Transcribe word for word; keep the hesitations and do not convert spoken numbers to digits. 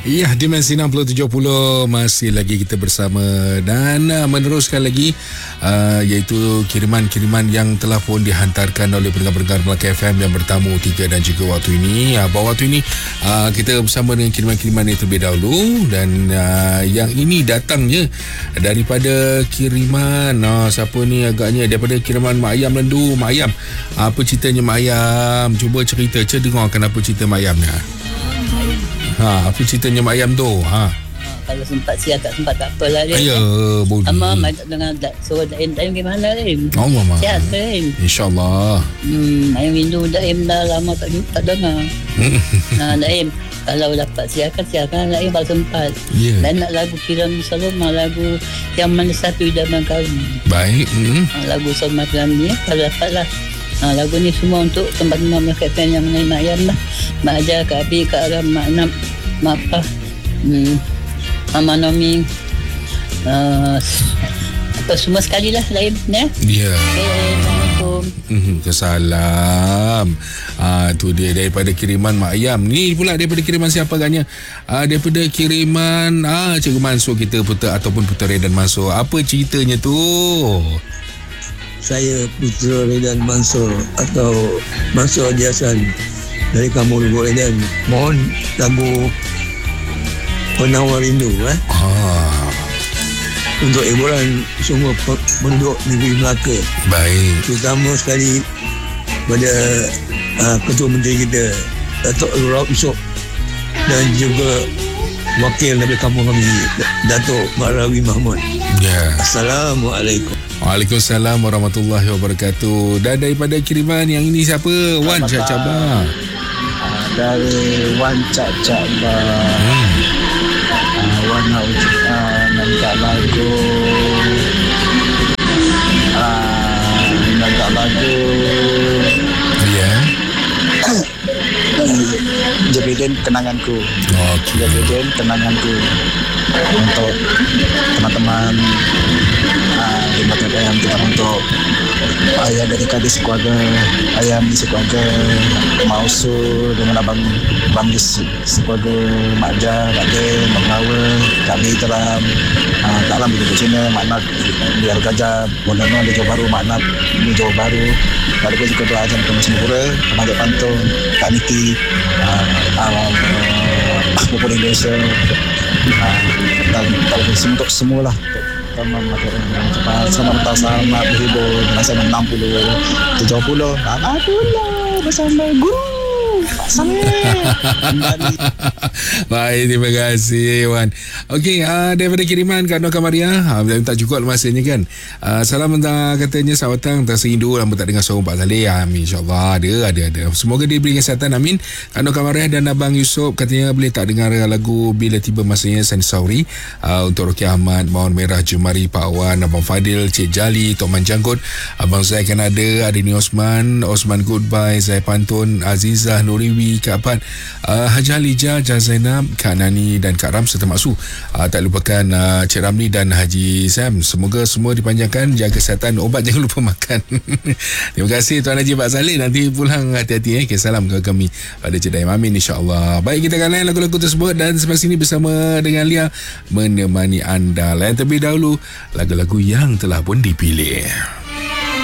Ya, Dimensi enam puluh tujuh puluh masih lagi kita bersama dan uh, meneruskan lagi uh, iaitu kiriman-kiriman yang telah pun dihantarkan oleh pendengar-pendengar Melaka F M yang bertamu tiga dan juga waktu ini. Uh, pada waktu ini uh, kita bersama dengan kiriman-kiriman itu terlebih dahulu dan uh, yang ini datangnya daripada kiriman uh, siapa ni agaknya daripada kiriman Mak Ayam Lendu. Mak Ayam, apa ceritanya Mak Ayam? Cuba cerita, cuba dengarkan apa cerita Mak Ayam ni. Ha, apa ceritanya Mak Ayam tu? Ha. Kalau sempat siap tak sempat tak apalah dia. Ya, boleh. Ama mai tak dengar tak suruh Daim Daim gimana Daim? Allah mak. Sihat Daim. InsyaAllah. Hmm, Ayam rindu Daim dah lama tak tak dengar. Nah, Daim kalau dapat siapkan siapkan Daim kalau sempat. Ya. Dan nak lagu Kiram Saloma, lagu yang mana satu idaman kami. Baik. Hmm. Ha, lagu Saloma Kiram ni kalau dapat lah. Ha, lagu ni semua untuk tempat-tempat Melaka F M yang menaik Mak Ayam lah. Mak Ajar, Kak Abi, Kak Aram, Mak Nam, Mak Pah, hmm, Mama Nomi, uh, apa semua sekali lah lain ya. Ya. Okay, Assalamualaikum. Hmm, kesalam. Ah, tu dia daripada kiriman Mak Ayam. Ni pula daripada kiriman siapa agaknya? Ah, daripada kiriman ah Cikgu Mansur kita putar ataupun Putra Redan Mansur. Apa ceritanya tu? Saya Putra Redan Mansur atau Mansur Haji Hassan dari Kampung Lubuk Redan. Mohon lagu Penawar Rindu eh? Ah. Untuk hiburan semua penduduk negeri Melaka. Baik. Terutama sekali pada uh, Ketua Menteri kita Datuk Rauf Yusof dan juga wakil dari kampung kami Datuk Marawi Mahmud. Ya. Assalamualaikum. Waalaikumsalam warahmatullahi wabarakatuh. Dan daripada kiriman yang ini siapa? Wan Cak Cabar. Dari Wan Cak Cabar. Hmm. Uh, Wan nak uh, minta lagu uh, minta lagu Ya. Jebiden Kenanganku. Okey. Jebiden Kenanganku untuk teman-teman uh, di Melaka F M kita, untuk ayah dari kadis keluarga, ayah di sekeluarga, Mak Usul dengan abang abang di sekeluarga, Mak Ja, Mak Den, Mak Nawa, Kak Bi Teram, uh, Kak Lam di Cina, Mak Nat di Al-Gajab, Bondono di Johor Bahru, Mak Nat di Johor Bahru, lalu juga doa azan ke Singapura, Kemajak Pantun, Kak Niki, uh, uh, Bupur Indonesia, uh, dan untuk semua lah. Teman materi yang cepat, selamat datang, selamat berhibur, rasa enam puluh, tujuh puluh, enam puluh bersama guru. Baik, terima kasih Wan. Okey, uh, daripada kiriman Kak Nur Kamaria, uh, tak cukup masanya kan. Uh, salam tentang katanya selamat datang, tak serindu lama tak dengar suara Pak Saleh. Amin, insyaAllah ada, ada, ada. Semoga dia beri kesihatan, amin. Kak Nur Kamaria dan Abang Yusof katanya boleh tak dengar lagu Bila Tiba Masanya Sani Sauri uh, untuk Roki Ahmad, Mawar Merah Jumari, Pak Wan, Abang Fadil, Cik Jali, Tok Man Janggut, Abang Zai kan ada, Adini Osman, Osman Goodbye, Zai Pantun, Azizah Nuriwi, Kak Pat, uh, Haji Halijah, Jah Zainab, Kak Nani dan Kak Ram serta Maksu. Uh, tak lupakan uh, Cik Ramli dan Haji Sam. Semoga semua dipanjangkan, jaga kesihatan, obat jangan lupa makan. Terima kasih Tuan Haji Pak Saleh. Nanti pulang hati-hati eh. Okay, salam ke kami pada Cik Daim. Amin, insyaAllah. Baik, kita akan lain lagu-lagu tersebut dan sampai sini bersama dengan Lia menemani anda. Lain terlebih dahulu lagu-lagu yang telah pun dipilih.